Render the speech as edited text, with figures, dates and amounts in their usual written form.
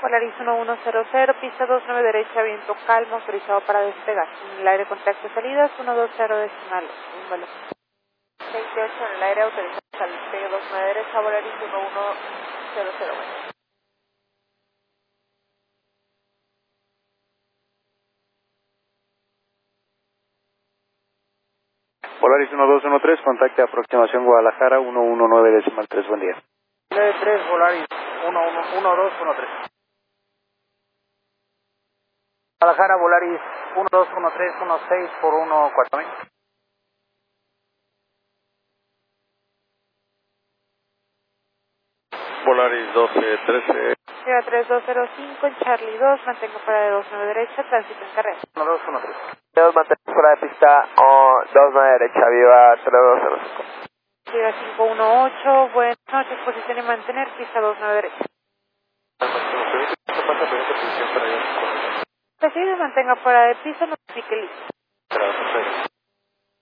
Polaris 1100, pista 29 derecha, viento calmo, autorizado para despegar. En el aire contacto salidas, 120 decimal, un vuelo. 28 en el aire, autorizado al despegue 29 derecha, Polaris 1100. Polaris 1213, contacte aproximación Guadalajara 119 decimal 3, buen día. 93, Polaris 1213. Guadalajara, Polaris 1213, 16 por 14000. Polaris 1213. Llega 3205 en Charlie 2, mantengo para de 29 derecha, tránsito en carrera. 1213. Mantenemos fuera de pista 29 derecha, viva 3205. Llega 518, buenas noches, posición y mantener, pista 29 derecha. Recibe, mantenga fuera de pista, notifique listo.